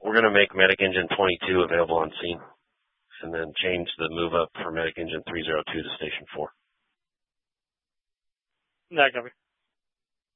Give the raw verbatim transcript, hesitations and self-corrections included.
we're going to make Medic Engine twenty-two available on scene, and then change the move up for Medic Engine three oh two to Station four. Yeah, copy.